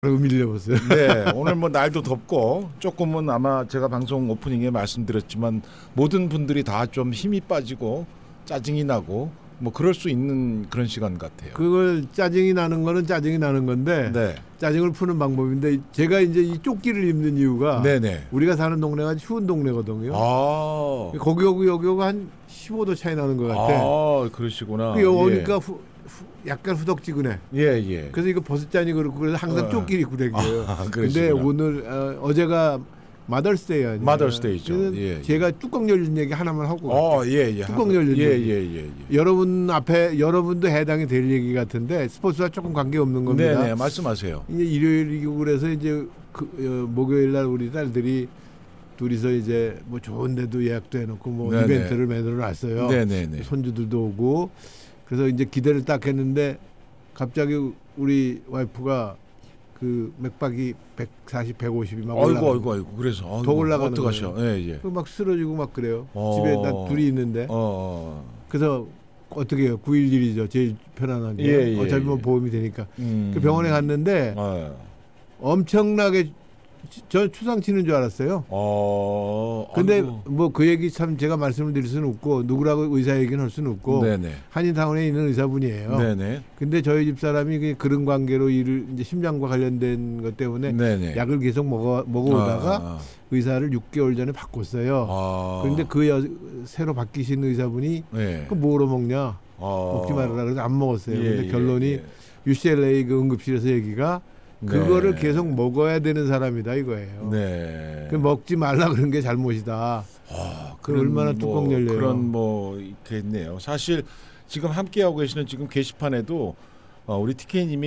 밀려봤어요. 네, 오늘 뭐 날도 덥고 조금은 아마 제가 방송 오프닝에 말씀드렸지만 모든 분들이 다 좀 힘이 빠지고 짜증이 나고 뭐 그럴 수 있는 그런 시간 같아요. 그걸 짜증이 나는 거는 짜증이 나는 건데 네, 짜증을 푸는 방법인데 제가 이제 이 조끼를 입는 이유가 네네. 우리가 사는 동네가 추운 동네거든요. 아, 거기 오고 여기 오고 한 15도 차이 나는 것 같아. 아, 그러시구나. 여기 오니까 약간 후덕지근해. 예, 예. 그래서 이거 벗었자니 그렇고 그래서 항상 조끼를 입고 다녀요. 근데 오늘 어제가 마더스데이 아니에요. 마더스데이죠. 예, 제가 뚜껑 열린 얘기 하나만 하고 예, 예. 뚜껑 열린 얘기. 예. 여러분 앞에 여러분도 해당이 될 얘기 같은데 스포츠와 조금 관계 없는 겁니다. 네, 말씀하세요. 이제 일요일이고 그래서 이제 목요일 날 우리 딸들이 둘이서 이제 뭐 좋은 데도 예약도 해놓고 뭐 네네. 이벤트를 만들어 놨어요. 네네네. 손주들도 오고 그래서 이제 기대를 딱 했는데 갑자기 우리 와이프가 그 맥박이 140, 150이 막 올라가. 아이고. 그래서 더 올라가는 어떡하셔? 예, 예. 막 쓰러지고 막 그래요. 집에 난 둘이 있는데. 그래서 어떻게 해요? 911이죠. 제일 편안하게. 예, 어차피 뭐 예. 보험이 되니까. 그 병원에 갔는데 엄청나게 저 추상 치는 줄 알았어요. 근데 뭐 그 얘기 참 제가 말씀을 드릴 수는 없고 누구라고 의사 얘기는 할 수는 없고 네네. 한인타운에 있는 의사분이에요. 네네. 근데 저희 집 사람이 그런 관계로 일을 이제 심장과 관련된 것 때문에 네네. 약을 계속 먹어오다가 의사를 6개월 전에 바꿨어요. 그런데 새로 바뀌신 의사분이 네. 그 뭐로 먹냐? 먹지 말아라 그래서 안 먹었어요. 근데 결론이 UCLA 그 응급실에서 얘기가 그거를 계속 먹어야 되는 사람이다 이거예요. 네. 그 먹지 말라 그런 게 잘못이다. 그 얼마나 뚜껑 열려요. 그런 뭐 있겠네요. 사실 지금 함께 하고 계시는 지금 게시판에도 우리 TK님이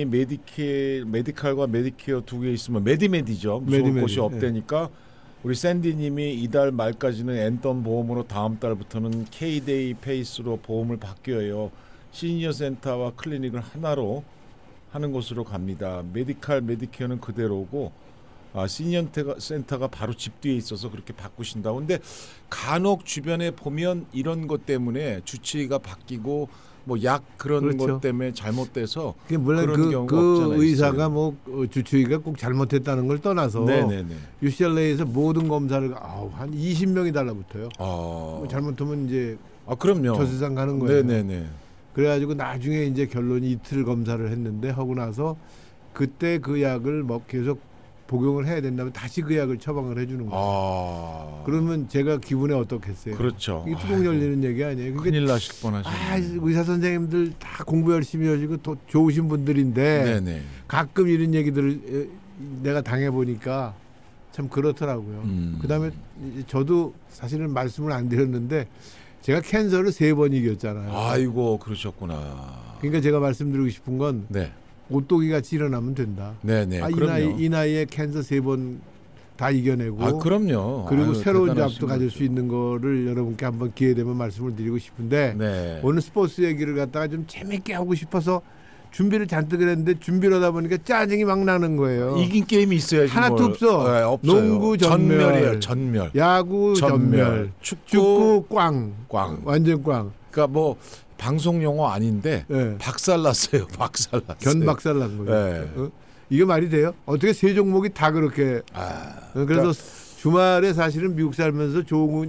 메디칼과 메디케어 두 개 있으면 메디죠. 무서운 곳이 없다니까. 우리 샌디님이 이달 말까지는 앤덤 보험으로 다음 달부터는 K데이 페이스로 보험을 바뀌어요. 시니어 센터와 클리닉을 하나로 하는 곳으로 갑니다. 메디칼, 메디케어는 그대로고 시니어 센터가 바로 집 뒤에 있어서 그렇게 바꾸신다고. 근데 간혹 주변에 보면 이런 것 때문에 주치의가 바뀌고 뭐 약 그런 그렇죠. 것 때문에 잘못돼서 물론 그런 경우가 그 없잖아요. 의사가 있어요. 뭐 주치의가 꼭 잘못했다는 걸 떠나서 네네네. UCLA에서 모든 검사를 한 20명이 달라붙어요. 뭐 잘못하면 이제 그럼요. 저 세상 가는 거예요. 네네네. 그래가지고 나중에 이제 결론이 이틀 검사를 했는데 하고 나서 그때 그 약을 뭐 계속 복용을 해야 된다면 다시 그 약을 처방을 해주는 거예요. 그러면 제가 기분에 어떻겠어요? 그렇죠. 이게 뚜껑 열리는 얘기 아니에요. 큰일 나실 뻔하셨네요. 의사 선생님들 다 공부 열심히 하시고 더 좋으신 분들인데 네네. 가끔 이런 얘기들을 내가 당해보니까 참 그렇더라고요. 그다음에 저도 사실은 말씀을 안 드렸는데 제가 캔서를 3번 이겼잖아요. 아이고 그러셨구나. 그러니까 제가 말씀드리고 싶은 건 네. 오똑이 같이 일어나면 된다. 네네. 이 나이에 캔서 3번 다 이겨내고. 그럼요. 그리고 새로운 잡도 가질 수 있는 거를 여러분께 한번 기회 되면 말씀을 드리고 싶은데 네. 오늘 스포츠 얘기를 갖다가 좀 재밌게 하고 싶어서 준비를 잔뜩 했는데 준비를 하다 보니까 짜증이 막 나는 거예요. 이긴 게임이 있어야지. 하나도 없어. 네, 없어요. 농구 전멸이에요. 전멸. 야구 전멸. 축구 꽝. 완전 꽝. 그러니까 뭐 방송 용어 아닌데 네. 박살났어요. 박살났어요. 견박살난 거예요. 네. 이게 말이 돼요? 어떻게 세 종목이 다 그렇게. 그래서 그러니까 주말에 사실은 미국 살면서 좋은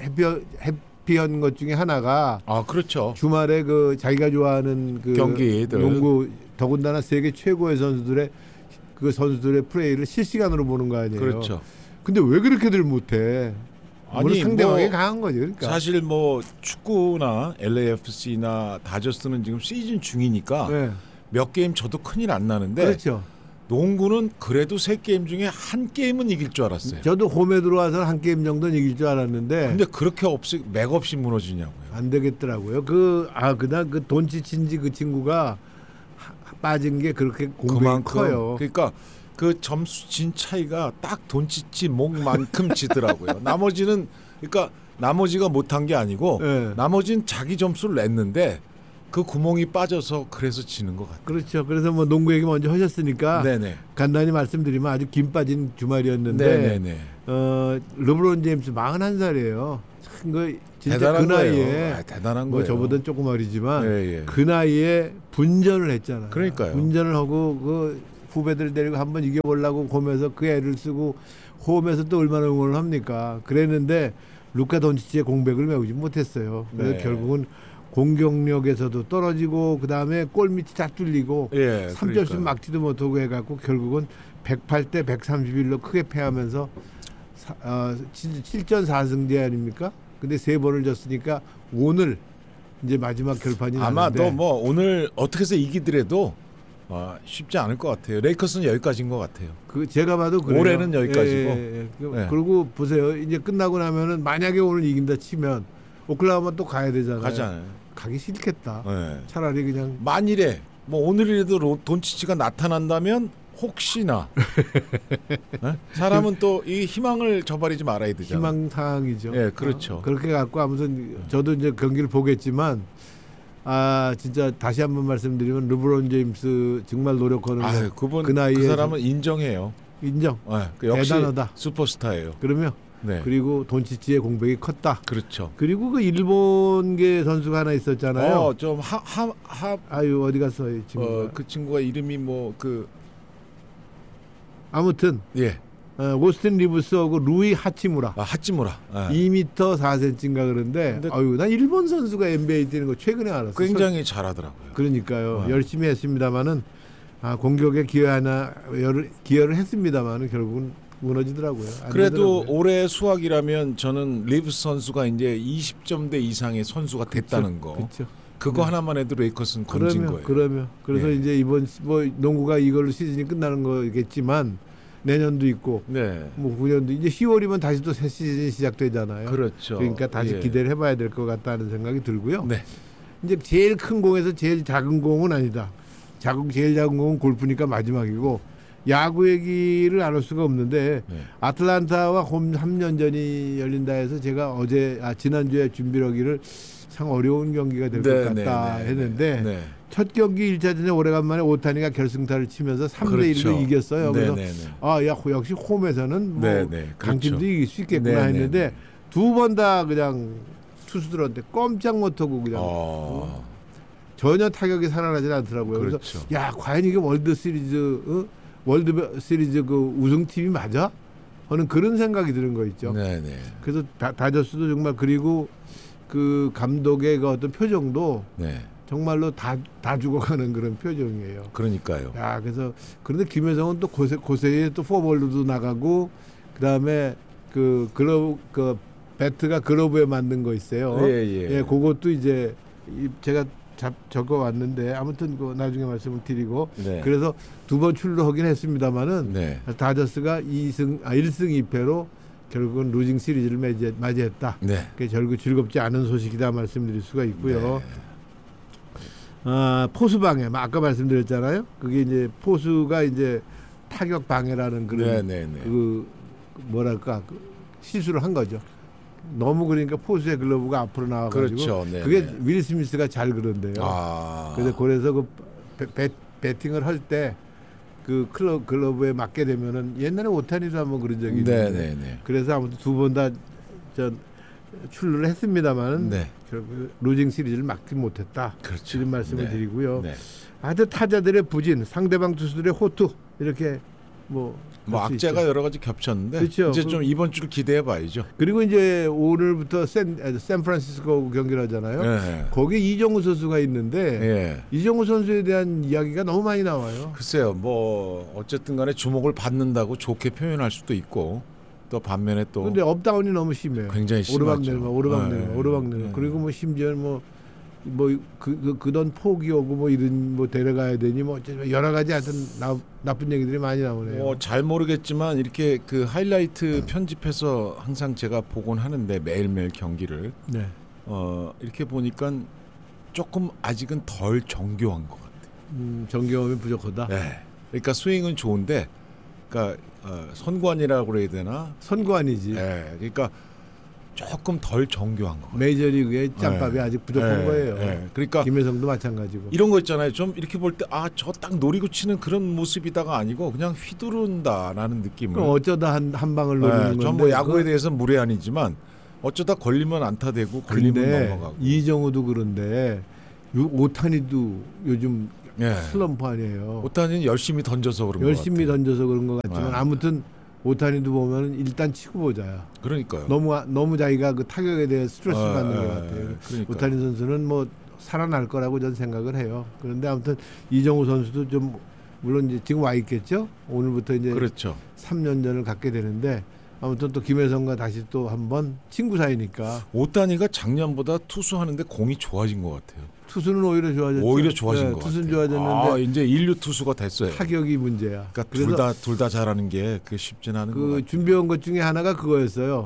해피한 것 중에 하나가 그렇죠. 주말에 그 자기가 좋아하는 그 경기들 농구 더군다나 세계 최고의 선수들의 플레이를 실시간으로 보는 거 아니에요. 그렇죠. 근데 왜 그렇게들 못해? 상대방이 강한 거죠. 그러니까. 사실 뭐 축구나 LAFC나 다저스는 지금 시즌 중이니까 네. 몇 게임 저도 큰일 안 나는데 그렇죠. 농구는 그래도 3게임 중에 한 게임은 이길 줄 알았어요. 저도 홈에 들어와서 한 게임 정도는 이길 줄 알았는데 근데 그렇게 맥없이 무너지냐고요. 안 되겠더라고요. 그다음 그 돈치친지 그 친구가 빠진 게 그렇게 공백이 커요. 그러니까 그 점수 진 차이가 딱 돈치치 목만큼 지더라고요. 나머지가 못한 게 아니고 네. 나머지는 자기 점수를 냈는데 그 구멍이 빠져서 그래서 지는 것 같아요. 그렇죠. 그래서 뭐 농구 얘기 먼저 하셨으니까 네네. 간단히 말씀드리면 아주 긴 빠진 주말이었는데 네네네. 르브론 제임스 41살이에요. 참 진짜 대단한 그 나이에 거예요. 대단한 뭐 거예요. 저보다는 조금 어리지만 예. 그 나이에 분전을 했잖아요. 그러니까요. 분전을 하고 그 후배들 데리고 한번 이겨보려고 홈에서 그 애를 쓰고 홈에서 또 얼마나 응원을 합니까? 그랬는데 루카 돈치치의 공백을 메우지 못했어요. 그래서 네. 결국은 공격력에서도 떨어지고 그다음에 골밑이 다 뚫리고 3점씩 막지도 못하고 해갖고 결국은 108대 131로 크게 패하면서 7전 4승제 아닙니까? 근데 3번을 졌으니까 오늘 이제 마지막 결판이 아마 나는데 또 뭐 오늘 어떻게 해서 이기더라도 쉽지 않을 것 같아요. 레이커스는 여기까지인 것 같아요. 제가 봐도 그래요. 올해는 여기까지고. 그리고 보세요. 이제 끝나고 나면은 만약에 오늘 이긴다 치면 오클라호마 또 가야 되잖아요. 가잖아요. 가기 싫겠다. 네. 차라리 그냥 만일에 뭐 오늘이라도 돈치치가 나타난다면 혹시나 네? 사람은 또 이 희망을 저버리지 말아야 되잖아요. 희망 사항이죠. 네, 그렇죠. 그렇게 갖고 아무튼 저도 이제 경기를 보겠지만 진짜 다시 한번 말씀드리면 르브론 제임스 정말 노력하는 그분 그 나이에 그 사람은 인정해요. 인정. 네, 역시 대단하다. 슈퍼스타예요. 그러면 네. 그리고 돈치치의 공백이 컸다. 그렇죠. 그리고 그 일본계 선수가 하나 있었잖아요. 좀 아유 어디 갔어 이 친구? 그 친구가 이름이 아무튼 예. 오스틴 리브스하고 루이 하치무라. 하치무라. 2m 4cm인가 그런데 난 일본 선수가 NBA 뛰는 거 최근에 알았어요. 굉장히 잘하더라고요. 그러니까요. 열심히 했습니다마는 공격에 기여를 했습니다마는 결국은 무너지더라고요. 그래도 되더라고요. 올해 수학이라면 저는 리브스 선수가 이제 20점대 이상의 선수가 됐다는 거. 그렇죠. 그거 하나만 해도 레이커스는 건진 거예요. 그래서 이제 이번 농구가 이걸로 시즌이 끝나는 거겠지만 내년도 있고 뭐 9년도 이제 10월이면 다시 또 새 시즌이 시작되잖아요. 그렇죠. 그러니까 다시 기대를 해봐야 될 것 같다는 생각이 들고요. 네. 이제 제일 큰 공에서 제일 작은 공은 아니다. 제일 작은 공은 골프니까 마지막이고 야구 얘기를 안 할 수가 없는데 아틀란타와 홈 3년전이 열린다 해서 제가 지난주에 준비를 하기를 참 어려운 경기가 될 것 같다 했는데 첫 경기 1차전에 오래간만에 오타니가 결승타를 치면서 3대1로 이겼어요. 그래서 역시 홈에서는 강팀도 이길 수 있겠구나 했는데 두 번 다 그냥 투수들한테 꼼짝 못하고 그냥 전혀 타격이 살아나지 않더라고요. 그래서 과연 이게 월드 시리즈 그 우승팀이 맞아? 하는 그런 생각이 드는 거 있죠. 그래서 다저스도 정말 그리고 그 감독의 그 어떤 표정도 정말로 다 죽어가는 그런 표정이에요. 그러니까요. 그래서 그런데 김혜성은 또 고세에 또 포볼로도 나가고 그다음에 그 글러브 그 배트가 글러브에 맞는 거 있어요. 그것도 이제 제가 적어 왔는데 아무튼 그 나중에 말씀을 드리고 그래서 두 번 출루하긴 했습니다만은 다저스가 1승 2패로 결국은 루징 시리즈를 맞이했다. 결국 즐겁지 않은 소식이다 말씀드릴 수가 있고요. 포수 방해, 아까 말씀드렸잖아요. 그게 이제 포수가 이제 타격 방해라는 그런 그 뭐랄까 실수를 한 거죠. 너무 그러니까 포수의 글러브가 앞으로 나와가지고 그게 윌 스미스가 잘 그런데요. 그래서 그 배팅을 할 때 그 글러브에 맞게 되면은 옛날에 오타니도 한번 그런 적이 있는데 그래서 아무튼 두 번 다 출루를 했습니다만은 결국 루징 시리즈를 막지 못했다. 이런 말씀을 드리고요. 하여튼 타자들의 부진, 상대방 투수들의 호투 이렇게 악재가 여러 가지 겹쳤는데 그렇죠. 이제 좀 이번 주를 기대해 봐야죠. 그리고 이제 오늘부터 샌프란시스코 경기를 하잖아요. 거기에 이정우 선수가 있는데 이정우 선수에 대한 이야기가 너무 많이 나와요. 글쎄요. 어쨌든 간에 주목을 받는다고 좋게 표현할 수도 있고 또 반면에 또 근데 업다운이 너무 심해요. 굉장히 심하죠. 오르막내리막. 그리고 심지어 그돈 포기하고 이런 데려가야 되니 여러 가지 하여튼 나쁜 얘기들이 많이 나오네요. 잘 모르겠지만 이렇게 그 하이라이트 편집해서 항상 제가 보곤 하는데 매일매일 경기를 이렇게 보니까 조금 아직은 덜 정교한 것 같아요. 정교함이 부족하다. 그러니까 스윙은 좋은데 그러니까 선관이라고 그래야 되나? 선관이지. 그러니까 조금 덜 정교한 거. 메이저리그의 짬밥이 아직 부족한 거예요. 그러니까 김혜성도 마찬가지고. 이런 거 있잖아요. 좀 이렇게 볼 때 저 딱 노리고 치는 그런 모습이다가 아니고 그냥 휘두른다라는 느낌을. 그럼 어쩌다 한 방을 노리는 건데. 전 야구에 대해서는 무례한이지만 어쩌다 걸리면 안타되고 걸리면 넘어가고. 이정우도 그런데 오타니도 요즘 슬럼프 아니에요. 오타니는 열심히 던져서 그런 열심히 던져서 그런 것 같지만 아무튼 오타니도 보면 일단 치고 보자야. 그러니까요. 너무 자기가 그 타격에 대해 스트레스 받는 것 같아요. 그러니까요. 오타니 선수는 뭐 살아날 거라고 저는 생각을 해요. 그런데 아무튼 이정우 선수도 좀 물론 이제 지금 와 있겠죠. 오늘부터 이제 그렇죠. 3년전을 갖게 되는데 아무튼 또 김혜성과 다시 또 한번 친구 사이니까. 오타니가 작년보다 투수하는데 공이 좋아진 것 같아요. 투수는 오히려 좋아졌죠. 오히려 좋아진 것 같아요. 투수는 좋아졌는데 이제 인류 투수가 됐어요. 타격이 문제야. 그러니까 둘 다 잘하는 게 그 쉽진 않은 것 같아요. 준비한 것 중에 하나가 그거였어요.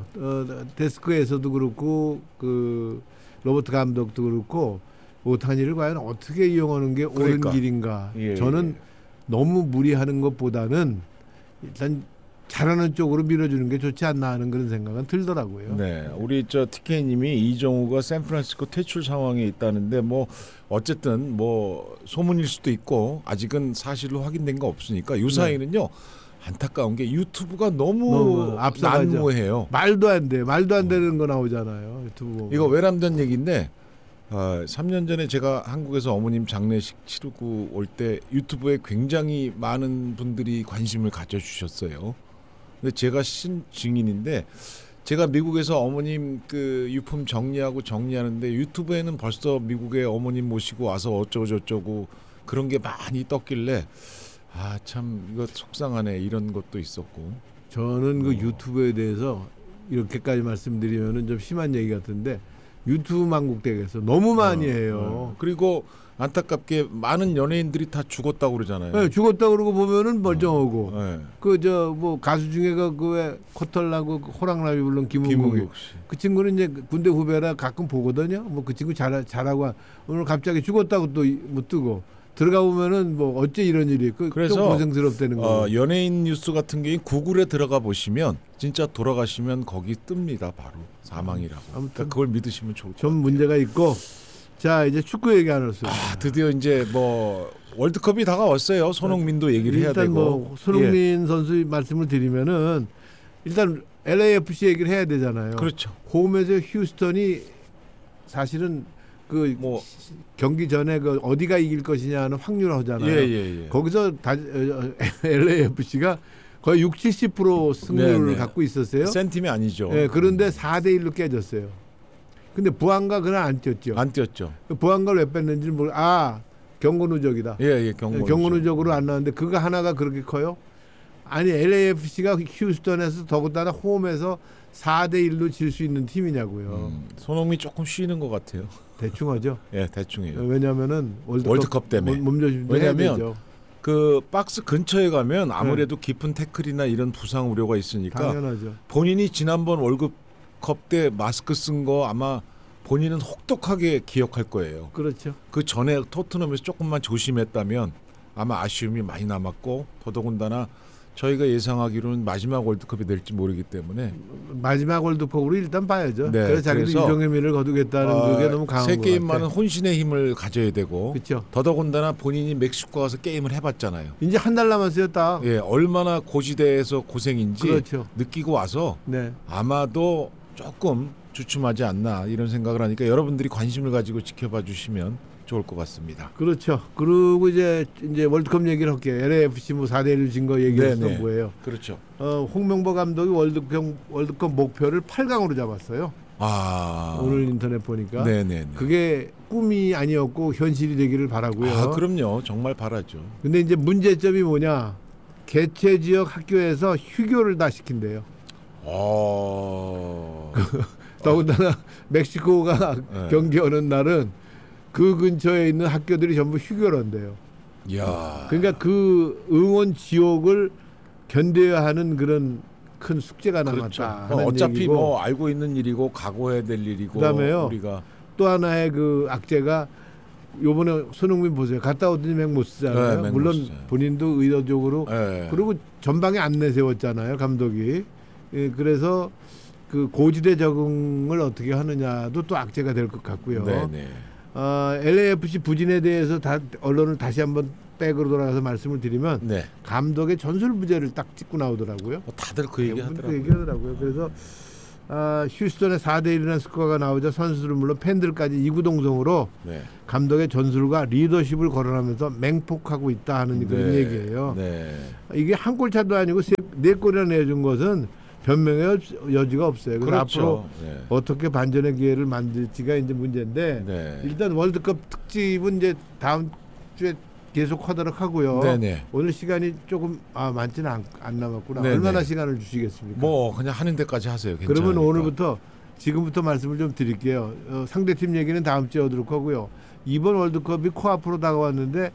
데스크에서도 그렇고 그 로버트 감독도 그렇고 오타니를 과연 어떻게 이용하는 게 옳은 길인가. 저는 너무 무리하는 것보다는 일단 잘하는 쪽으로 밀어주는 게 좋지 않나 하는 그런 생각은 들더라고요. 네, 우리 TK님이 이정우가 샌프란시스코 퇴출 상황에 있다는데 뭐 어쨌든 뭐 소문일 수도 있고 아직은 사실로 확인된 거 없으니까 이 사이는요. 안타까운 게 유튜브가 너무 난무해요. 말도 안 돼. 말도 안 되는 거 나오잖아요. 유튜브 보면. 이거 외람된 얘기인데 3년 전에 제가 한국에서 어머님 장례식 치르고 올 때 유튜브에 굉장히 많은 분들이 관심을 가져주셨어요. 근데 제가 증인인데 제가 미국에서 어머님 그 유품 정리하는데 유튜브에는 벌써 미국에 어머님 모시고 와서 어쩌고저쩌고 그런 게 많이 떴길래 참 이거 속상하네 이런 것도 있었고. 저는 그 유튜브에 대해서 이렇게까지 말씀드리면은 좀 심한 얘기 같은데 유튜브 만국대에서 너무 많이 해요. 그리고 안타깝게 많은 연예인들이 다 죽었다고 그러잖아요. 네, 죽었다고 그러고 보면은 멀쩡하고. 그 뭐 가수 중에 그 왜 코털나고 호랑나비 부른 김은국 씨. 그 친구는 이제 군대 후배라 가끔 보거든요. 뭐 그 친구 잘하고 오늘 갑자기 죽었다고 또 뭐 뜨고 들어가 보면은 뭐 어째 이런 일이 그래서 좀 고생스럽다는 거. 연예인 뉴스 같은 게 구글에 들어가 보시면 진짜 돌아가시면 거기 뜹니다. 바로 사망이라고. 아무튼 그러니까 그걸 믿으시면 좋을 것 같아요. 좀 문제가 있고. 자 이제 축구 얘기 안 했어요. 드디어 이제 뭐 월드컵이 다가왔어요. 손흥민도 얘기를 해야 되고. 일단 뭐 손흥민 선수 말씀을 드리면은 일단 LAFC 얘기를 해야 되잖아요. 그렇죠. 홈에서 휴스턴이 사실은 그 뭐 경기 전에 그 어디가 이길 것이냐는 확률을 하잖아요. 거기서 LAFC가 거의 60-70% 승률을 갖고 있었어요. 센 팀이 아니죠. 네, 그런데 4대1로 깨졌어요. 근데 부안가 그날 안 뛰었죠. 안 뛰었죠. 부안가를 왜 뺐는지는 모르. 경고 누적이다. 경고 누적으로 안 나왔는데 그거 하나가 그렇게 커요? 아니 LAFC가 휴스턴에서 더군다나 홈에서 4대1로 질 수 있는 팀이냐고요. 손흥민이 조금 쉬는 것 같아요. 대충 하죠. 대충해요. 왜냐하면은 월드컵 때문에. 몸조심도 해야 되죠. 그 박스 근처에 가면 아무래도 깊은 태클이나 이런 부상 우려가 있으니까 당연하죠. 본인이 지난번 월드컵 때 마스크 쓴 거 아마 본인은 혹독하게 기억할 거예요. 그렇죠. 그 전에 토트넘에서 조금만 조심했다면 아마 아쉬움이 많이 남았고 더더군다나 저희가 예상하기로는 마지막 월드컵이 될지 모르기 때문에 마지막 월드컵으로 일단 봐야죠. 그래서 자기도 유종의 미를 거두겠다는 그게 너무 강한 것 같아요. 세 게임만은 혼신의 힘을 가져야 되고 그렇죠. 더더군다나 본인이 멕시코 가서 게임을 해봤잖아요. 이제 한 달 남았어요. 딱. 얼마나 고지대에서 고생인지 그렇죠. 느끼고 와서 아마도 조금 주춤하지 않나 이런 생각을 하니까 여러분들이 관심을 가지고 지켜봐 주시면 좋을 것 같습니다. 그렇죠. 그리고 이제 월드컵 얘기를 할게요. LAFC 뭐 4대1 진 거 얘기해서 뭐예요? 그렇죠. 홍명보 감독이 월드컵 목표를 8강으로 잡았어요. 오늘 인터넷 보니까. 그게 꿈이 아니었고 현실이 되기를 바라고요. 그럼요. 정말 바라죠. 근데 이제 문제점이 뭐냐? 개최 지역 학교에서 휴교를 다 시킨대요. 더군다나 멕시코가 경기 오는 날은 그 근처에 있는 학교들이 전부 휴교를 한대요. 그러니까 그 응원 지옥을 견뎌야 하는 그런 큰 숙제가 남았다. 하는 어차피 얘기고. 뭐 알고 있는 일이고 각오해야 될 일이고. 그다음에요. 우리가 또 하나의 그 악재가 요번에 손흥민 보세요. 갔다 오더니 맥 못 쓰잖아요. 물론 본인도 의도적으로 그리고 전방에 안 내세웠잖아요. 감독이. 그래서 그 고지대 적응을 어떻게 하느냐도 또 악재가 될 것 같고요. LAFC 부진에 대해서 언론을 다시 한번 백으로 돌아가서 말씀을 드리면 감독의 전술부재를 딱 짚고 나오더라고요. 다들 그 얘기 하더라고요. 그래서 휴스턴의 4대1이라는 스코어가 나오자 선수들은 물론 팬들까지 이구동성으로 네. 감독의 전술과 리더십을 거론하면서 맹폭하고 있다 하는 그런 얘기예요. 네. 이게 한 골 차도 아니고 4골이나 내준 것은 변명의 여지가 없어요. 그래서 그렇죠. 앞으로 네. 어떻게 반전의 기회를 만들지가 이제 문제인데 네. 일단 월드컵 특집은 이제 다음 주에 계속 하도록 하고요. 네네. 오늘 시간이 조금 많지는 안 남았구나. 네네. 얼마나 시간을 주시겠습니까? 뭐 그냥 하는 데까지 하세요. 괜찮으니까. 그러면 오늘부터 지금부터 말씀을 좀 드릴게요. 상대팀 얘기는 다음 주에 하도록 하고요. 이번 월드컵이 코앞으로 다가왔는데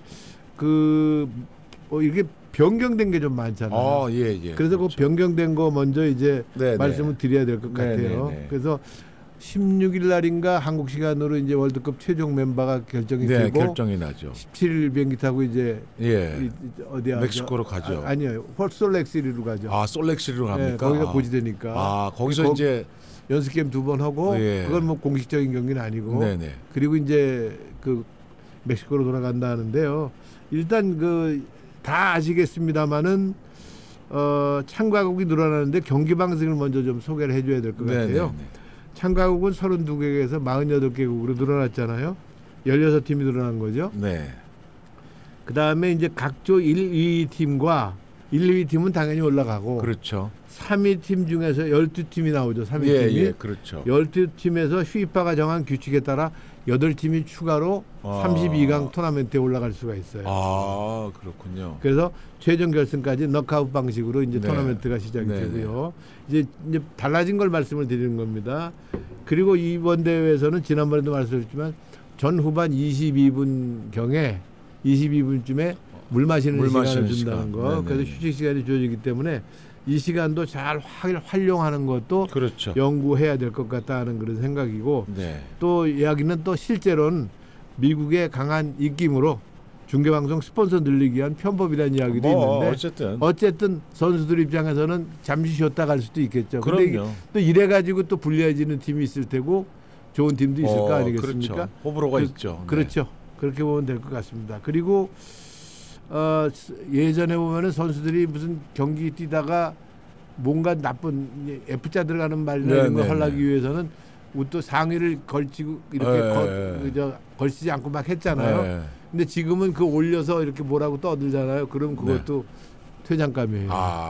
이게 변경된 게 좀 많잖아요. 예. 그래서 그렇죠. 그 변경된 거 먼저 이제 네네. 말씀을 드려야 될 것 같아요. 네네네. 그래서 16일 날인가 한국 시간으로 이제 월드컵 최종 멤버가 결정이 네, 되고 결정이 나죠. 17일 비행기 타고 이제 예. 어디야? 멕시코로 가죠. 아니요. 솔렉시리로 가죠. 솔렉시리로 갑니까? 네, 거기가 고지되니까. 거기서 이제 연습 게임 2번 하고 예. 그건 뭐 공식적인 경기는 아니고. 네네. 그리고 이제 그 멕시코로 돌아간다 하는데요. 일단 다 아시겠습니다만은 참가국이 늘어나는데 경기 방식을 먼저 좀 소개를 해줘야 될 것 같아요. 네네네. 참가국은 32개국에서 48개국으로 늘어났잖아요. 16팀이 늘어난 거죠. 네. 그 다음에 이제 각조 1, 2 팀과 1, 2 팀은 당연히 올라가고 그렇죠. 3위 팀 중에서 12팀이 나오죠. 3위 팀이. 예, 그렇죠. 12팀에서 휘파가 정한 규칙에 따라 8팀이 추가로 32강 토너먼트에 올라갈 수가 있어요. 그렇군요. 그래서 최종 결승까지 넉아웃 방식으로 이제 네. 토너먼트가 시작이 네. 되고요. 이제 달라진 걸 말씀을 드리는 겁니다. 그리고 이번 대회에서는 지난번에도 말씀드렸지만 전 후반 22분경에 22분쯤에 물 마시는 시간을 준다는 거. 네네. 그래서 휴식 시간이 주어지기 때문에 이 시간도 잘 활용하는 것도 그렇죠. 연구해야 될 것 같다는 그런 생각이고 네. 또 이야기는 또 실제로는 미국의 강한 입김으로 중계방송 스폰서 늘리기 위한 편법이라는 이야기도 있는데 어쨌든 선수들 입장에서는 잠시 쉬었다 갈 수도 있겠죠. 그런데 또 이래가지고 또 불리해지는 팀이 있을 테고 좋은 팀도 있을 거 아니겠습니까? 그렇죠. 호불호가 있죠. 네. 그렇죠. 그렇게 보면 될 것 같습니다. 그리고 예전에 보면은 선수들이 무슨 경기 뛰다가 뭔가 나쁜 F자 들어가는 말이나 이런 걸 하려기 위해서는 또 상의를 걸치고 이렇게 걸치지 않고 막 했잖아요. 네. 근데 지금은 올려서 이렇게 뭐라고 떠들잖아요. 그럼 그것도 퇴장감이에요.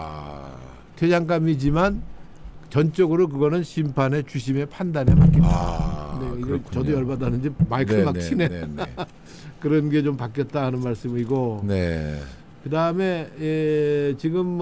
퇴장감이지만 전적으로 그거는 심판의 주심의 판단에 맡긴다. 저도 열받았는지 마이크를 막 치네. 그런 게 좀 바뀌었다 하는 말씀이고. 네. 그 다음에 지금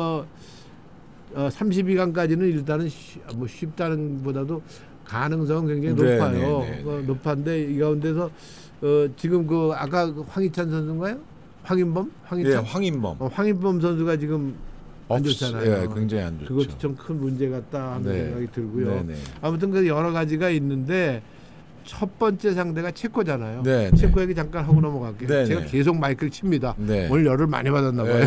32강까지는 일단은 쉽다는 보다도 가능성은 굉장히 높아요. 높은데 이 가운데서 지금 아까 황희찬 선수인가요? 황인범? 네, 황인범. 황인범 선수가 지금 안 좋잖아요. 예, 굉장히 안 좋죠. 그것도 좀 큰 문제 같다 하는 생각이 들고요. 네네. 아무튼 여러 가지가 있는데 첫 번째 상대가 체코잖아요. 네, 체코 얘기 잠깐 하고 넘어갈게요. 네, 제가 계속 마이크를 칩니다. 네. 오늘 열을 많이 받았나 봐요.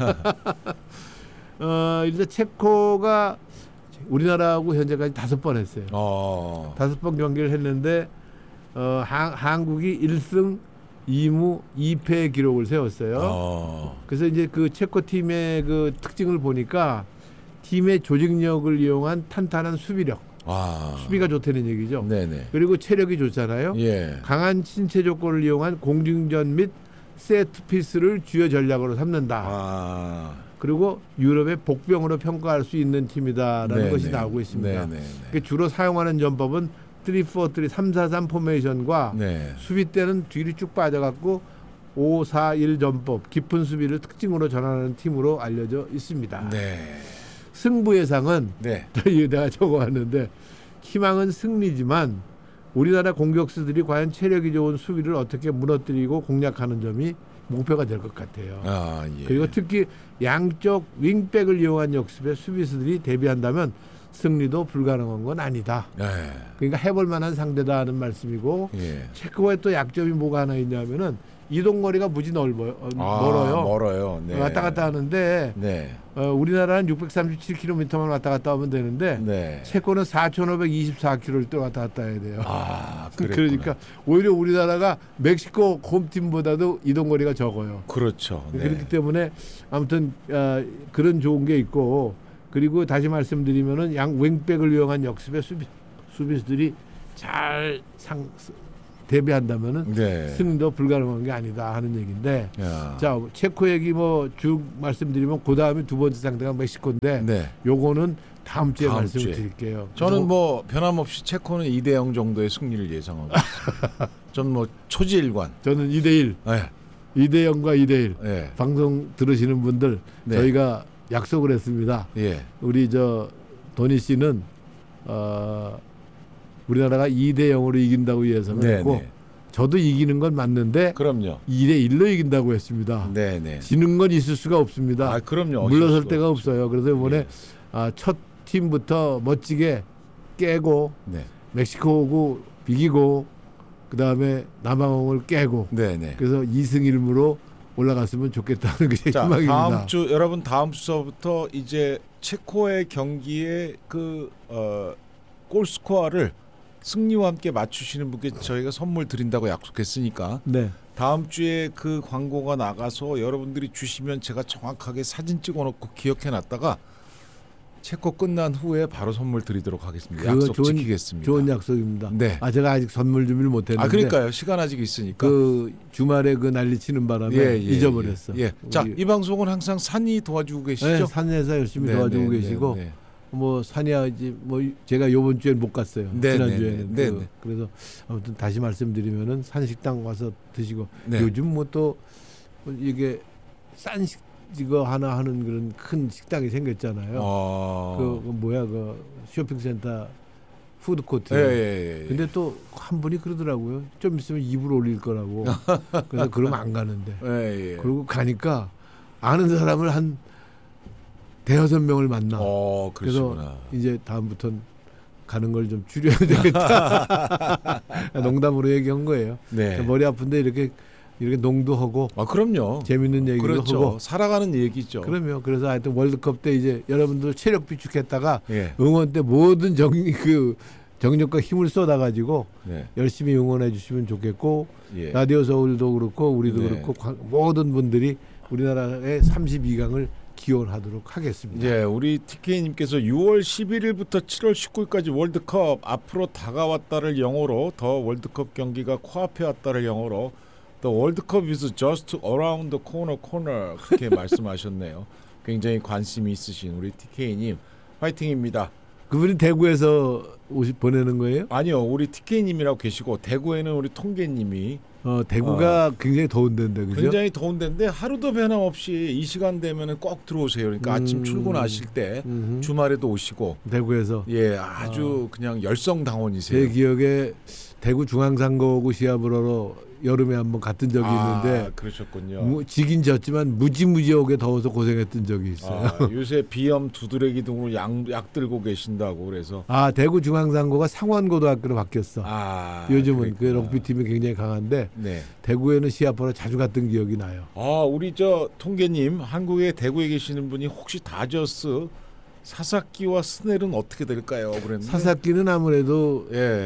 일단 체코가 우리나라하고 현재까지 5번 했어요. 5번 경기를 했는데 한국이 1승 2무 2패 기록을 세웠어요. 그래서 이제 그 체코 팀의 그 특징을 보니까 팀의 조직력을 이용한 탄탄한 수비력. 수비가 좋다는 얘기죠. 네네. 그리고 체력이 좋잖아요. 예. 강한 신체 조건을 이용한 공중전 및 세트 피스를 주요 전략으로 삼는다. 그리고 유럽의 복병으로 평가할 수 있는 팀이다라는 네네. 것이 나오고 있습니다. 주로 사용하는 전법은 3-4-3, 3-4-3 포메이션과 수비 때는 뒤로 쭉 빠져갖고 5-4-1 전법, 깊은 수비를 특징으로 전환하는 팀으로 알려져 있습니다. 승부 예상은 내가 적어왔는데 희망은 승리지만 우리나라 공격수들이 과연 체력이 좋은 수비를 어떻게 무너뜨리고 공략하는 점이 목표가 될 것 같아요. 그리고 특히 양쪽 윙백을 이용한 역습에 수비수들이 대비한다면 승리도 불가능한 건 아니다. 그러니까 해볼 만한 상대다 하는 말씀이고 체코의 또 약점이 뭐가 하나 있냐면은 이동거리가 무지 멀어요. 멀어요. 왔다 갔다 하는데 우리나라는 637km만 왔다 갔다 하면 되는데 체코는 4,524km를 또 왔다 갔다 해야 돼요. 그러니까 오히려 우리나라가 멕시코 홈팀보다도 이동거리가 적어요. 그렇죠. 그렇기 때문에 아무튼 그런 좋은 게 있고 그리고 다시 말씀드리면은 양 윙백을 이용한 역습의 수비수들이 잘 대비한다면은 네. 승리도 불가능한 게 아니다 하는 얘기인데, 야. 자 체코 얘기 뭐 쭉 말씀드리면 그 다음에 두 번째 상대가 멕시코인데, 네. 요거는 다음 주에 말씀을 드릴게요. 저는 뭐 변함없이 체코는 2대0 정도의 승리를 예상하고 있습니다. 저는 뭐 초지일관. 저는 2대1. 네. 2대0과 2대1. 네. 방송 들으시는 분들 네. 저희가 약속을 했습니다. 예. 우리 도니 씨는 우리나라가 2대0으로 이긴다고 예상을 했고, 네. 저도 이기는 건 맞는데 그럼요. 2대1로 이긴다고 했습니다. 네. 지는 건 있을 수가 없습니다. 그럼요. 물러설 데가 없어요. 그래서 이번에 예. 첫 팀부터 멋지게 깨고, 네. 멕시코하고 비기고, 그 다음에 남아공을 깨고, 네. 그래서 2승 1무로 올라갔으면 좋겠다는 게 제 희망입니다. 여러분 다음 주서부터 이제 체코의 경기의 골 스코어를 승리와 함께 맞추시는 분께 저희가 선물 드린다고 약속했으니까, 네. 다음 주에 그 광고가 나가서 여러분들이 주시면 제가 정확하게 사진 찍어놓고 기억해놨다가 체코 끝난 후에 바로 선물 드리도록 하겠습니다. 약속 지키겠습니다. 좋은 약속입니다. 네. 제가 아직 선물 준비를 못했는데. 그러니까요. 시간 아직 있으니까. 주말에 난리치는 바람에 잊어버렸어. 자, 이 방송은 항상 산이 도와주고 계시죠? 네, 산에서 열심히 도와주고 계시고. 뭐 산이야지 뭐 제가 이번 주에 못 갔어요. 지난주에는. 그래서 아무튼 다시 말씀드리면은 산식당 와서 드시고, 요즘 뭐 또 이게 싼식 이거 하나 하는 그런 큰 식당이 생겼잖아요. 그 쇼핑센터 푸드코트. 근데 또 한 분이 그러더라고요. 좀 있으면 2불 올릴 거라고. 그래서 그러면 안 가는데. 그리고 가니까 아는 사람을 한 대여섯 명을 만나. 그래서 이제 다음부터는 가는 걸 좀 줄여야 되겠다. 농담으로 얘기한 거예요. 네. 머리 아픈데 이렇게 농도하고. 그럼요. 재밌는 얘기도 하고. 살아가는 얘기죠. 그럼요. 그래서 하여튼 월드컵 때 이제 여러분들 체력 비축했다가 응원 때 모든 정력과 힘을 쏟아가지고 열심히 응원해 주시면 좋겠고, 라디오 서울도 그렇고 우리도 그렇고 모든 분들이 우리나라의 32강을 기원하도록 하겠습니다. 우리 TK님께서 6월 11일부터 7월 19일까지 월드컵 앞으로 다가왔다를 영어로, 더 월드컵 경기가 코앞에 왔다를 영어로 The World Cup is just around the corner 그렇게 말씀하셨네요. 굉장히 관심이 있으신 우리 TK님 화이팅입니다. 그분이 대구에서 보내는 거예요? 아니요, 우리 TK님이라고 계시고 대구에는 우리 통계님이. 대구가 굉장히 더운 데인데, 그죠? 굉장히 더운 데인데 하루도 변함없이 이 시간 되면은 꼭 들어오세요. 그러니까 아침 출근하실 때 주말에도 오시고. 대구에서. 아주 그냥 열성당원이세요. 제 기억에 대구 중앙상고하고 시합을 하러 여름에 한번 갔던 적이 있는데, 그러셨군요. 지긴 졌지만 무지무지하게 더워서 고생했던 적이 있어요. 요새 비염, 두드레기 등으로 약 들고 계신다고 그래서. 대구 중앙상고가 상원고등학교로 바뀌었어. 요즘은 그 럭비팀이 굉장히 강한데, 대구에는 시합하러 자주 갔던 기억이 나요. 우리 통계님, 한국에 대구에 계시는 분이 혹시 다저스 사사키와 스넬은 어떻게 될까요? 그랬는데 사사키는 아무래도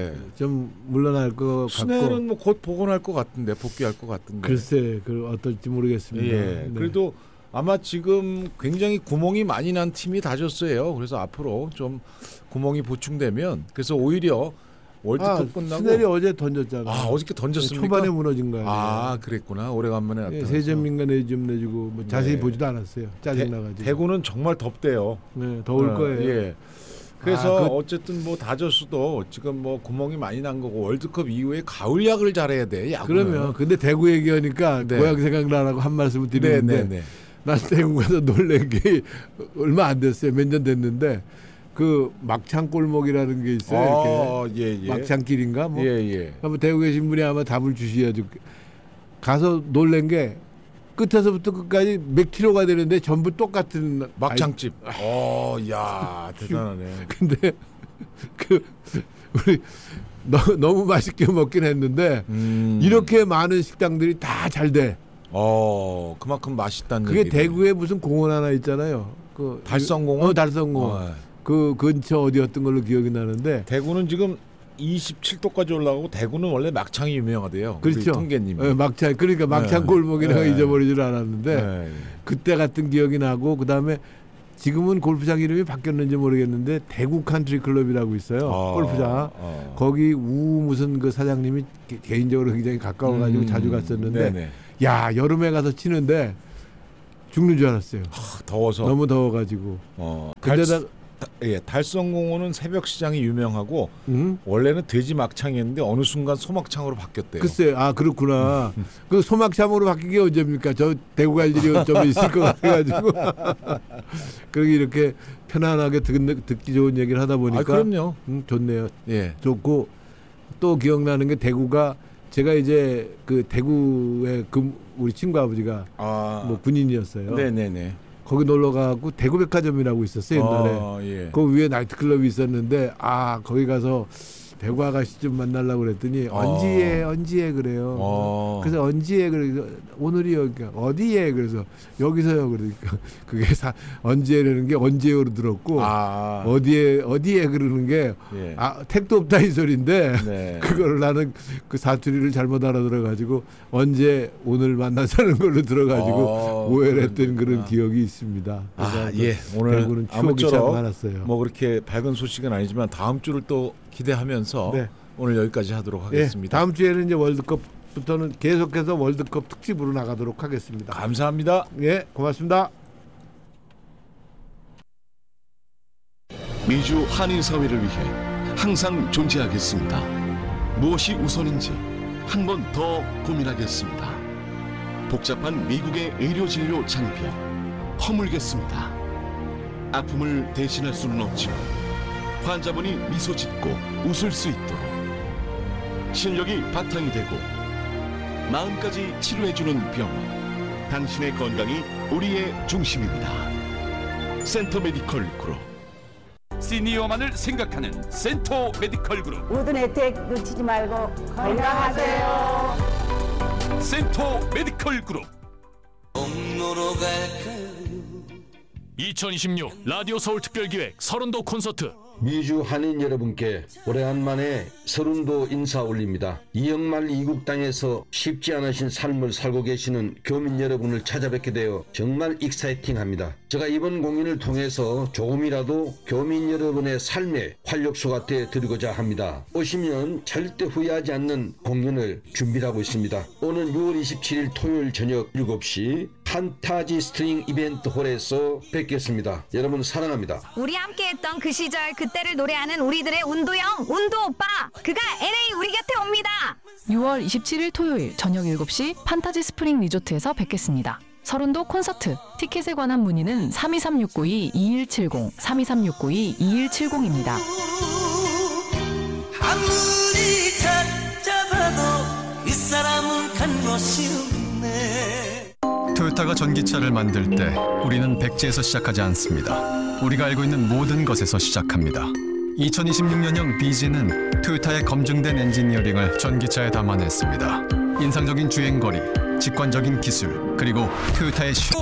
좀 물러날 것 같고, 스넬은 뭐 곧 복원할 것 같은데, 복귀할 것 같은데. 글쎄, 어떨지 모르겠습니다. 그래도 아마 지금 굉장히 구멍이 많이 난 팀이 다저스예요. 그래서 앞으로 좀 구멍이 보충되면, 그래서 오히려 월드컵 끝나고 스넬이 어제 던졌잖아. 어저께 던졌습니까? 초반에 무너진 거야. 그랬구나. 오래간만에 나타났어. 3점인가 4점 내주고 뭐 자세히 보지도 않았어요. 짜증나가지고. 대구는 정말 덥대요. 더울 거예요. 그래서 어쨌든 뭐 다저스도 지금 뭐 구멍이 많이 난 거고, 월드컵 이후에 가을 야구를 잘해야 돼. 야구는. 그러면 근데 대구 얘기하니까 고향 생각나라고 한 말씀을 드리는데, 난 대구 가서 놀란 게 얼마 안 됐어요. 몇 년 됐는데, 그 막창 골목이라는 게 있어요. 이렇게 막창길인가 뭐. 한번 대구 계신 분이 아마 답을 주셔야죠. 가서 놀란 게 끝에서부터 끝까지 몇 킬로가 되는데 전부 똑같은 막창집. 야 대단하네. 근데 우리 너무 맛있게 먹긴 했는데 이렇게 많은 식당들이 다 잘 돼. 그만큼 맛있다는 그게 얘기네. 대구에 무슨 공원 하나 있잖아요. 그 달성공원. 달성공원. 그 근처 어디였던 걸로 기억이 나는데, 대구는 지금 27도까지 올라가고, 대구는 원래 막창이 유명하대요. 그렇죠. 통계님. 막창. 그러니까 막창 골목이라고 잊어버리질 않았는데 그때 같은 기억이 나고, 그다음에 지금은 골프장 이름이 바뀌었는지 모르겠는데 대구 컨트리 클럽이라고 있어요. 골프장. 거기 무슨 그 사장님이 개인적으로 굉장히 가까워가지고 자주 갔었는데 네네. 야 여름에 가서 치는데 죽는 줄 알았어요. 더워서. 너무 더워가지고. 근데다 달성공원은 새벽 시장이 유명하고 원래는 돼지 막창이었는데 어느 순간 소막창으로 바뀌었대요. 글쎄, 그렇구나. 그 소막창으로 바뀐 게 언제입니까? 저 대구 갈 일이 좀 있을 것 같아가지고. 그렇게 이렇게 편안하게 듣기 좋은 얘기를 하다 보니까. 그럼요. 좋네요. 예. 좋고 또 기억나는 게 대구가 제가 이제 그 대구에 우리 친구 아버지가 뭐 군인이었어요. 네네네. 거기 놀러 가고 대구백화점이라고 있었어요 옛날에. 예. 그 위에 나이트클럽이 있었는데 거기 가서 대구 아가씨 좀 만나려고 그랬더니 언지에 그래요. 그래서 언지에 그래 오늘이 여기가 어디에 그래서 여기서요 그러니까 그게 언지에라는 게 언제요로 들었고 어디에 그러는 게 택도 없다 이 소리인데 네. 그걸 나는 그 사투리를 잘못 알아들어가지고 언제 오늘 만나자는 걸로 들어가지고 오해를 했던 그런 기억이 있습니다. 예. 오늘 대구는 추억이 참 많았어요. 뭐 그렇게 밝은 소식은 아니지만 다음 주를 또 기대하면서 오늘 여기까지 하도록 하겠습니다. 다음 주에는 이제 월드컵부터는 계속해서 월드컵 특집으로 나가도록 하겠습니다. 감사합니다. 예, 고맙습니다. 미주 한인 사회를 위해 항상 존재하겠습니다. 무엇이 우선인지 한 번 더 고민하겠습니다. 복잡한 미국의 의료 진료 장벽 허물겠습니다. 아픔을 대신할 수는 없지만 환자분이 미소 짓고 웃을 수 있도록 실력이 바탕이 되고 마음까지 치료해주는 병원, 당신의 건강이 우리의 중심입니다. 센터 메디컬 그룹. 시니어만을 생각하는 센터 메디컬 그룹. 모든 혜택 놓치지 말고 건강하세요. 센터 메디컬 그룹. 2026 라디오 서울 특별기획 서른도 콘서트. 미주 한인 여러분께 오래간만에 서른도 인사 올립니다. 이영말 이국 땅에서 쉽지 않으신 삶을 살고 계시는 교민 여러분을 찾아뵙게 되어 정말 익사이팅합니다. 제가 이번 공연을 통해서 조금이라도 교민 여러분의 삶에 활력소가 되어 드리고자 합니다. 오시면 절대 후회하지 않는 공연을 준비하고 있습니다. 오는 6월 27일 토요일 저녁 7시 판타지 스트링 이벤트 홀에서 뵙겠습니다. 여러분 사랑합니다. 우리 함께했던 그 시절 그때를 노래하는 우리들의 운도형 운도 오빠, 그가 LA 우리 곁에 옵니다. 6월 27일 토요일 저녁 7시 판타지 스프링 리조트에서 뵙겠습니다. 서른도 콘서트. 티켓에 관한 문의는 323-692-2170 323-692-2170입니다. 아무리 찾아봐도 그 사람은 간 것이 없네. 토요타가 전기차를 만들 때 우리는 백지에서 시작하지 않습니다. 우리가 알고 있는 모든 것에서 시작합니다. 2026년형 BG는 토요타의 검증된 엔지니어링을 전기차에 담아냈습니다. 인상적인 주행거리, 직관적인 기술, 그리고 토요타의